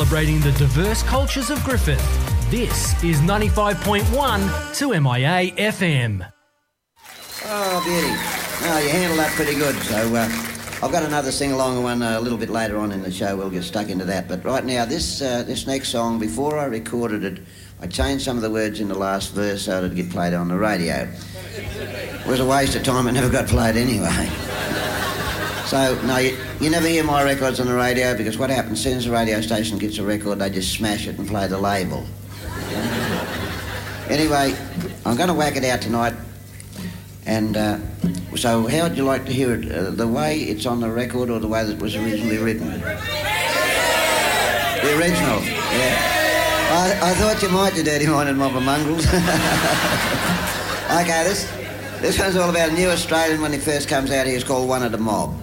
celebrating the diverse cultures of Griffith. This is 95.1 2MIA FM. Oh, beauty. No, you handled that pretty good. So I've got another sing-along one a little bit later on in the show. We'll get stuck into that. But right now, this next song, before I recorded it, I changed some of the words in the last verse so it'd get played on the radio. It was a waste of time. It never got played anyway. So, no, you never hear my records on the radio because what happens, as soon as the radio station gets a record, they just smash it and play the label. Anyway, I'm going to whack it out tonight. And so how would you like to hear it? The way it's on the record or the way that it was originally written? The original, yeah. I thought you might, you dirty-minded mob of mongrels. Okay, this one's all about a new Australian when he first comes out here. He's called One of the Mob.